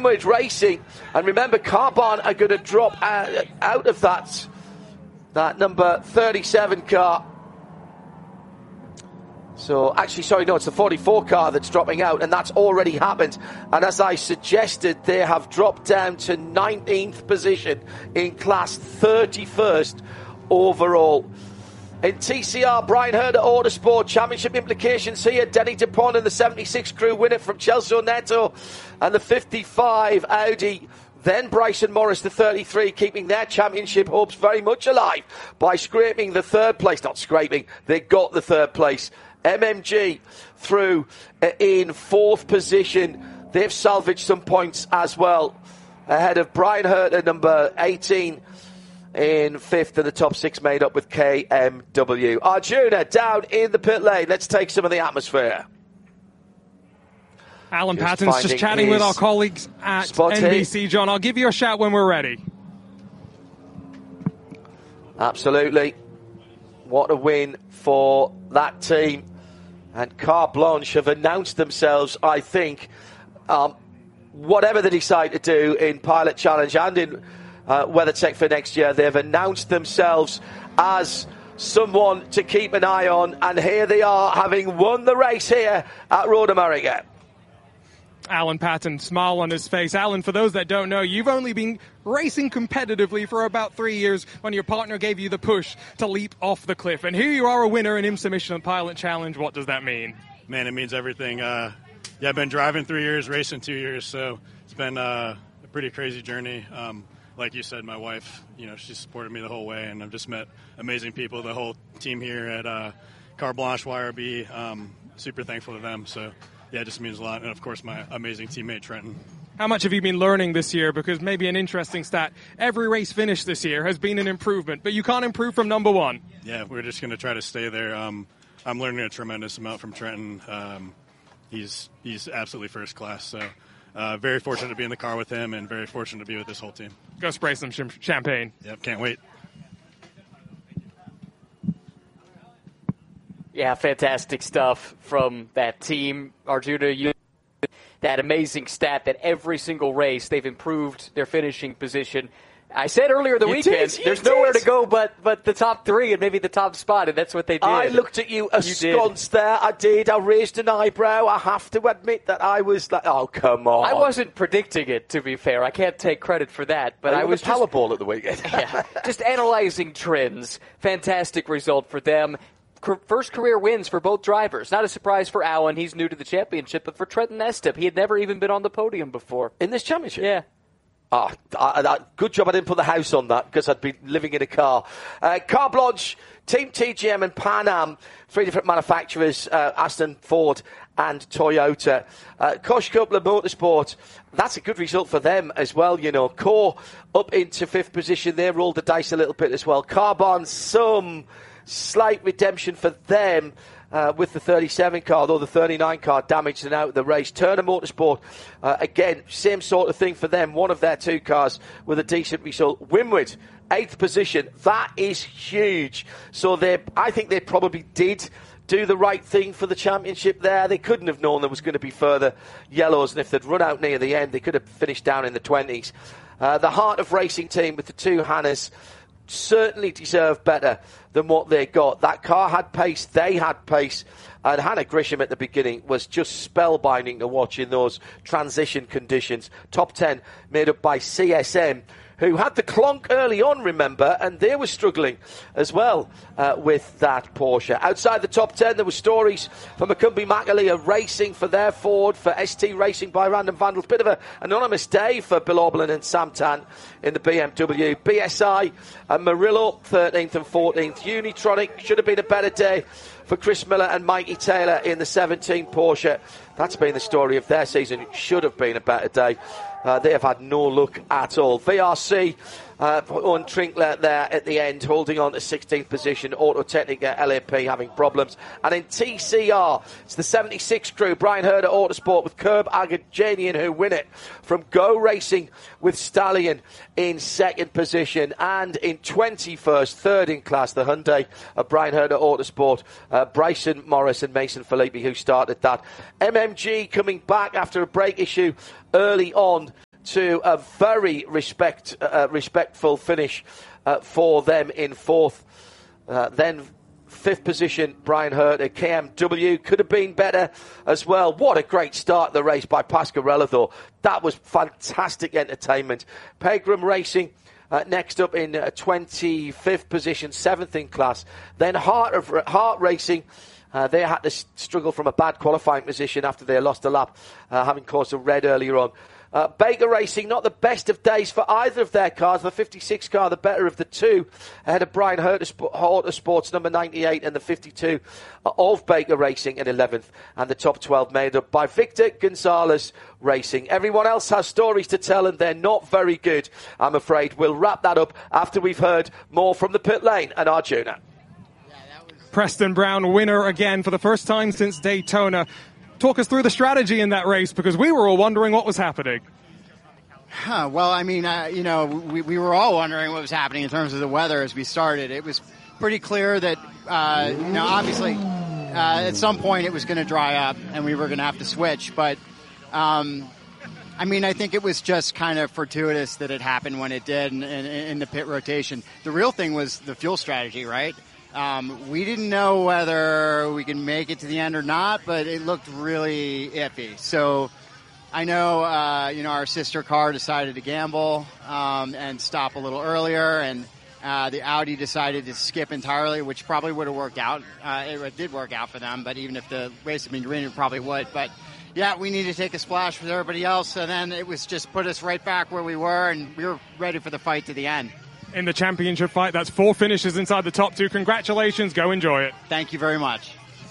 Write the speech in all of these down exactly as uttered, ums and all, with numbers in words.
Winwood Racing. And remember, Carbon are going to drop out, out of that, that number thirty-seven car. So, actually, sorry, no, it's the forty-four car that's dropping out, and that's already happened. And as I suggested, they have dropped down to nineteenth position in class, thirty-first overall. In T C R, Brian Herder Autosport, championship implications here. Denny DuPont and the seventy-six crew win it from Celso Neto and the fifty-five Audi. Then Bryson Morris, the thirty-three, keeping their championship hopes very much alive by scraping the third place. Not scraping, they got the third place. M M G through uh, in fourth position. They've salvaged some points as well, ahead of Brian Herter, number eighteen, in fifth, and the top six made up with K M W. Arjuna down in the pit lane. Let's take some of the atmosphere. Alan just Patton's just chatting with our colleagues at N B C. John, I'll give you a shout when we're ready. Absolutely. What a win for that team. And Carte Blanche have announced themselves, I think, um, whatever they decide to do in Pilot Challenge and in uh, WeatherTech for next year, they've announced themselves as someone to keep an eye on. And here they are, having won the race here at Road America. Alan Patton, smile on his face. Alan, for those that don't know, you've only been racing competitively for about three years when your partner gave you the push to leap off the cliff. And here you are, a winner in IMSA Michelin Pilot Challenge. What does that mean? Man, it means everything. Uh, yeah, I've been driving three years, racing two years, so it's been uh, a pretty crazy journey. Um, like you said, my wife, you know, she supported me the whole way, and I've just met amazing people, the whole team here at uh, Carte Blanche Y R B. Um, super thankful to them, so... yeah, it just means a lot. And, of course, my amazing teammate, Trenton. How much have you been learning this year? Because maybe an interesting stat, every race finish this year has been an improvement, but you can't improve from number one. Yeah, we're just going to try to stay there. Um, I'm learning a tremendous amount from Trenton. Um, he's he's absolutely first class. So uh, very fortunate to be in the car with him and very fortunate to be with this whole team. Go spray some sh- champagne. Yep, can't wait. Yeah, fantastic stuff from that team. Arjuna, you that amazing stat that every single race they've improved their finishing position. I said earlier the you weekend, did, there's did. nowhere to go but but the top three and maybe the top spot, and that's what they did. I looked at you ensconced there. I did. I raised an eyebrow. I have to admit that I was like, oh, come on. I wasn't predicting it, to be fair. I can't take credit for that. But I, I was just Powerball at the weekend. yeah, just analyzing trends. Fantastic result for them. First career wins for both drivers. Not a surprise for Alan. He's new to the championship. But for Trenton Estep, he had never even been on the podium before. In this championship? Yeah. Ah, I, I, good job I didn't put the house on that because I'd be living in a car. Uh, Carte Blanche, Team T G M and Pan Am, three different manufacturers, uh, Aston, Ford and Toyota. Uh, Kosh Coupler Motorsport, that's a good result for them as well, you know. Core up into fifth position. They rolled the dice a little bit as well. Carbon, some... slight redemption for them uh, with the thirty-seven car, although the thirty-nine car damaged and out of the race. Turner Motorsport, uh, again, same sort of thing for them. One of their two cars with a decent result. Winwood, eighth position. That is huge. So they, I think they probably did do the right thing for the championship there. They couldn't have known there was going to be further yellows, and if they'd run out near the end, they could have finished down in the twenties. Uh, the Heart of Racing team with the two Hannahs certainly deserve better than what they got. That car had pace, they had pace, and Hannah Grisham at the beginning was just spellbinding to watch in those transition conditions. Top ten made up by C S M, who had the clonk early on, remember, and they were struggling as well uh, with that Porsche. Outside the top ten, there were stories from Macumbi Makalia Racing for their Ford, for S T Racing by Random Vandals. Bit of an anonymous day for Bill Oberlin and Sam Tan in the B M W. B S I and Murillo, thirteenth and fourteenth. Unitronic, should have been a better day for Chris Miller and Mikey Taylor in the seventeen Porsche. That's been the story of their season. It should have been a better day. Uh, they have had no luck at all. V R C, uh, Owen Trinkler there at the end, holding on to sixteenth position. Autotechnica, L A P having problems. And in T C R, it's the seventy-six crew, Brian Herder Autosport with Curb Agajanian, who win it from Go Racing with Stallion in second position. And in twenty-first, third in class, the Hyundai of Brian Herder Autosport, uh, Bryson Morris and Mason Filippi, who started that. M M G coming back after a brake issue early on to a very respect, uh, respectful finish uh, for them in fourth. Uh, then fifth position, Brian Herter, K M W, could have been better as well. What a great start to the race by Pasquarello, though. That was fantastic entertainment. Pegram Racing, uh, next up in uh, twenty-fifth position, seventh in class. Then Heart, of, Heart Racing, uh, they had to s- struggle from a bad qualifying position after they lost a lap, uh, having caused a red earlier on. Uh, Baker Racing, not the best of days for either of their cars. The fifty-six car, the better of the two, ahead of Brian Herter Sports number ninety-eight, and the fifty-two of Baker Racing in eleventh. And the top twelve made up by Victor Gonzalez Racing. Everyone else has stories to tell, and they're not very good, I'm afraid. We'll wrap that up after we've heard more from the pit lane and Arjuna. Preston Brown, winner again for the first time since Daytona. Talk us through the strategy in that race, because we were all wondering what was happening. Huh, well, I mean, uh, you know, we, we were all wondering what was happening in terms of the weather as we started. It was pretty clear that, uh, you know, obviously uh, at some point it was going to dry up and we were going to have to switch. But, um, I mean, I think it was just kind of fortuitous that it happened when it did in, in, in the pit rotation. The real thing was the fuel strategy, right? Um, we didn't know whether we could make it to the end or not, but it looked really iffy. So I know, uh, you know, our sister car decided to gamble um, and stop a little earlier, and uh, the Audi decided to skip entirely, which probably would have worked out. Uh, it, it did work out for them, but even if the race had been green, it probably would. But yeah, we needed to take a splash with everybody else, and then it was just put us right back where we were, and we were ready for the fight to the end. In the championship fight, that's four finishes inside the top two. Congratulations. Go enjoy it. Thank you very much.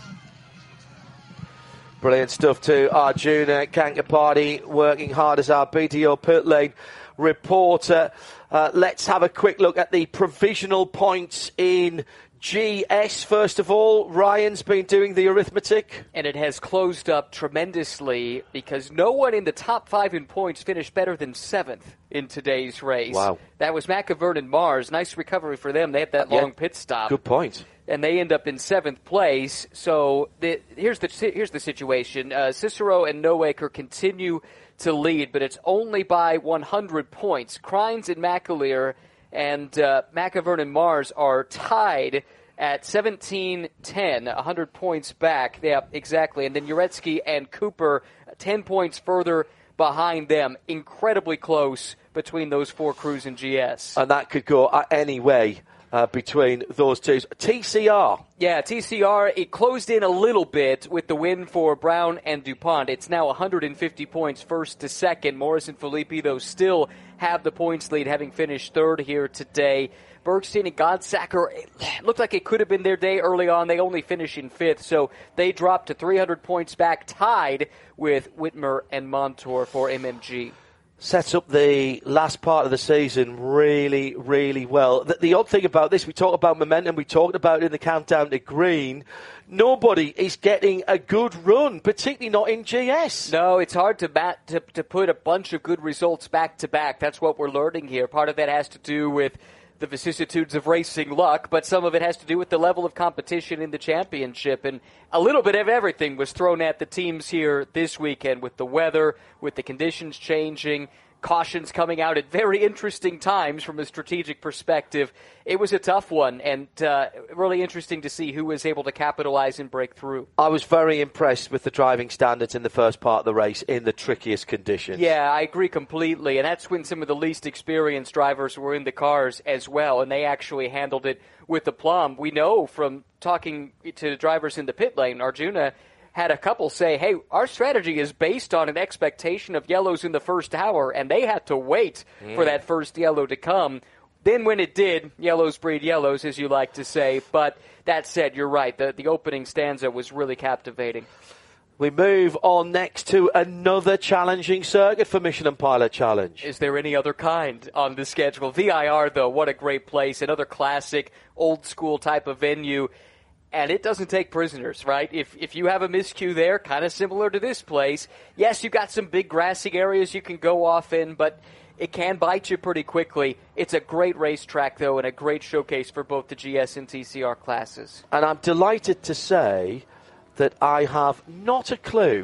Brilliant stuff too. Arjuna Kankapati working hard as our B D O pit lane reporter. Uh, let's have a quick look at the provisional points in G S, first of all. Ryan's been doing the arithmetic. And it has closed up tremendously because no one in the top five in points finished better than seventh in today's race. Wow. That was McIvern and Mars. Nice recovery for them. They had that Yeah. long pit stop. Good point. And they end up in seventh place. So the, here's the here's the situation. Uh, Cicero and Noaker continue to lead, but it's only by one hundred points. Crines and McAleer and uh, McIvern and Mars are tied at seventeen ten, one hundred points back. Yeah, exactly. And then Uretsky and Cooper ten points further behind them. Incredibly close between those four crews in G S. And that could go any way uh, between those two. T C R. Yeah, T C R, it closed in a little bit with the win for Brown and DuPont. It's now one hundred fifty points first to second. Morris and Filippi, though, still have the points lead, having finished third here today. Bergstein and Godsacker, it looked like it could have been their day early on. They only finish in fifth, so they dropped to three hundred points back, tied with Whitmer and Montour for M M G. Sets up the last part of the season really, really well. The, the odd thing about this, we talked about momentum, we talked about it in the countdown to green. Nobody is getting a good run, particularly not in G S. No, it's hard to, bat, to, to put a bunch of good results back to back. That's what we're learning here. Part of that has to do with the vicissitudes of racing luck, but some of it has to do with the level of competition in the championship. And a little bit of everything was thrown at the teams here this weekend with the weather, with the conditions changing, cautions coming out at very interesting times from a strategic perspective. It was a tough one, and uh, really interesting to see who was able to capitalize and break through. I was very impressed with the driving standards in the first part of the race in the trickiest conditions. Yeah, I agree completely, and that's when some of the least experienced drivers were in the cars as well, and they actually handled it with aplomb. We know from talking to drivers in the pit lane, Arjuna had a couple say, hey, our strategy is based on an expectation of yellows in the first hour, and they had to wait mm. for that first yellow to come. Then when it did, yellows breed yellows, as you like to say. But that said, you're right, the, the opening stanza was really captivating. We move on next to another challenging circuit for Michelin Pilot Challenge. Is there any other kind on the schedule? V I R, though, what a great place. Another classic, old-school type of venue. And it doesn't take prisoners, right? If if you have a miscue there, kind of similar to this place, yes, you've got some big grassy areas you can go off in, but it can bite you pretty quickly. It's a great racetrack, though, and a great showcase for both the G S and T C R classes. And I'm delighted to say that I have not a clue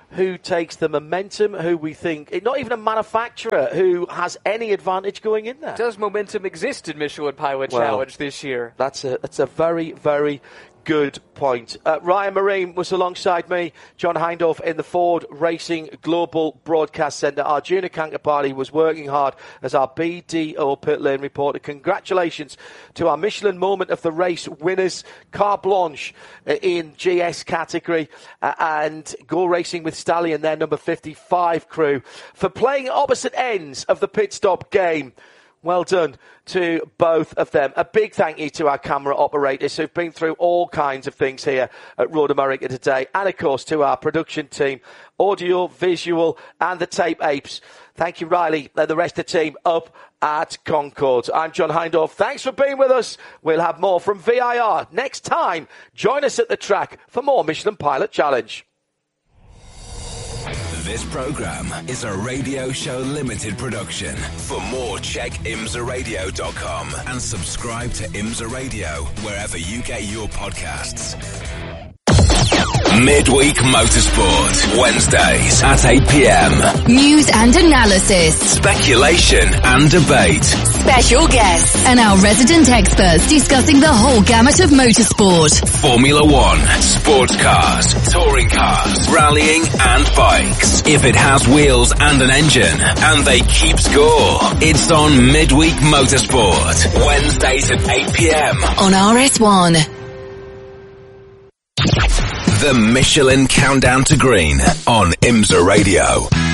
who takes the momentum, who we think, not even a manufacturer who has any advantage going in there. Does momentum exist in Michelin Pilot well, Challenge this year? That's a, that's a very, very good point. Uh, Ryan Marine was alongside me, John Hindhaugh in the Ford Racing Global Broadcast Centre. Our Arjuna Kankapati was working hard as our B D O pit lane reporter. Congratulations to our Michelin Moment of the Race winners, Carte Blanche uh, in G S category uh, and Go Racing with Stallion, their number fifty-five crew, for playing opposite ends of the pit stop game. Well done to both of them. A big thank you to our camera operators who've been through all kinds of things here at Road America today. And, of course, to our production team, audio, visual, and the tape apes. Thank you, Riley, and the rest of the team up at Concord. I'm John Hindhaugh. Thanks for being with us. We'll have more from V I R next time. Join us at the track for more Michelin Pilot Challenge. This program is a Radio Show Limited production. For more, check I M S A radio dot com and subscribe to I M S A Radio wherever you get your podcasts. Midweek Motorsport, Wednesdays at eight p.m. News and analysis. Speculation and debate. Special guests and our resident experts discussing the whole gamut of motorsport. Formula One, sports cars, touring cars, rallying and bikes. If it has wheels and an engine and they keep score, it's on Midweek Motorsport, Wednesdays at eight p.m. on R S one. The Michelin Countdown to Green on I M S A Radio.